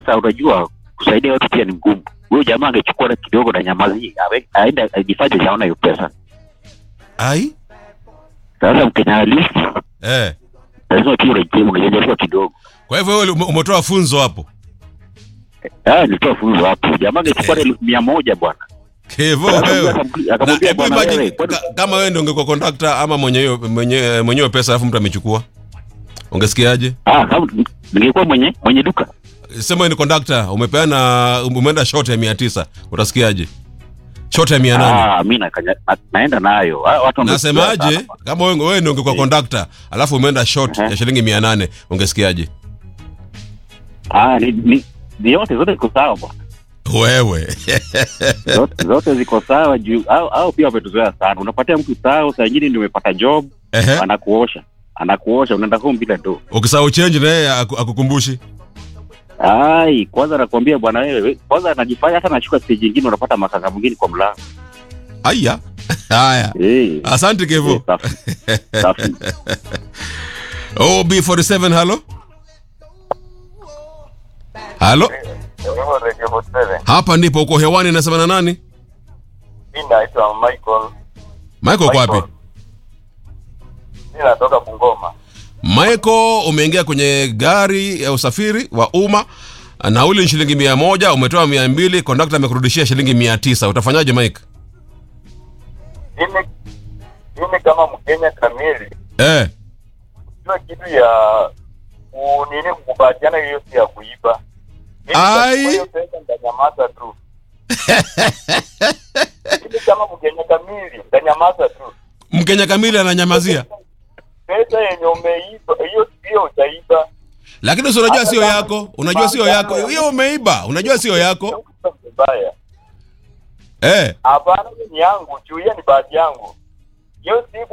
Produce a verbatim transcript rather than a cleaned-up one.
Sasa unajua kusaidia watu pia ni ngumu. Huyo jamaa angechukua na kidogo na nyamazi, aenda ajifanye haona hiyo pesa. Ai? Sasa Mkenya halisi. Eh. Lazima pia urejemu unajaribu kidogo. Kwa hivyo wewe umetoa funzo hapo. Ah, nilitoa funzo hapo. Jamaa angechukua elfu mia moja bwana. Kevo wewe. Akamwambia bwana wewe, kama wewe ndio ungekuwa conductor ama mwenye hiyo mwenye mwenye pesa alafu mtu amechukua. Ungesikiaje? Ah, kama ningekuwa mwenye mwenye duka. Sema ni conductor, umepeana umeenda short ya mia tisa, utasikiaje? Short ya mia nane. Ah, mimi na, naenda nayo. Watu nasemaje kama wewe wewe ndio ungekuwa conductor, alafu umeenda short uh-huh. ya shilingi mia nane, ungesikiaje? Ah, ni ni zote zote ziko sawa bwana. Wewe. zote, zote ziko sawa juu au au pia wametuzoea sana. Unapatia mtu sawa, saa nyingine ndio umepata job, uh-huh. anakuosha. Anakuosha unaenda home bila do. Ukisahau change na yeye akukumbushi. Ai, kwanza nakwambia bwana wewe, kwanza anajifanya hata anachukua stage nyingine unapata makanga mwingine kwa mlango. Aya. Haya. Hey. Asante Kevo. Hey, safi. Safi. O B forty-seven hello. Hello. Hapa ndipo uko hewani, nasema na nani? Mimi naitwa Michael. Michael uko wapi? Mimi natoka Bungoma. Michael, umeingia kwenye gari ya usafiri wa umma, nauli ni shilingi mia moja, umetoa mia mbili, conductor amekurudishia shilingi mia tisa. Utafanyaje Mike? Mimi mimi kama Mkenya kamili. Eh. Sio kitu ya unini kubatiana, hiyo si ya kuiba. Ai. Hiyo pesa ndanyamaza tu. Mimi kama Mkenya kamili ndanyamaza tu. Mkenya kamili ananyamazia. Pesa yenye umeiba hiyo sio utaiba. Lakini unajua sio yako, unajua sio yako. Hiyo umeiba, unajua sio yako. Mbaya. Eh. Hapana, ni yangu, juu ni bahati yangu. Hiyo si